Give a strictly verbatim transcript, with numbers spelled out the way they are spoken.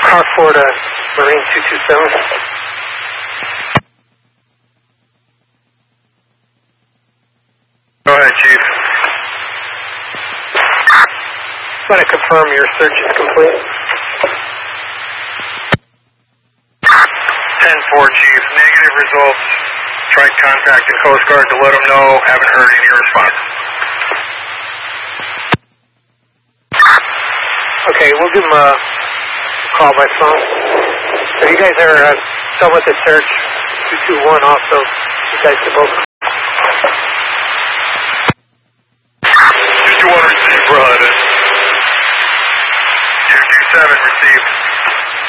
Car four to Marine two two seven. Go ahead, Chief. Just want to confirm your search is complete. ten four, Chief. Negative results. Tried contacting Coast Guard to let them know. Haven't heard any response. Okay, we'll give them a call by phone. So you guys are uh, done with the search. two two one also. You guys can both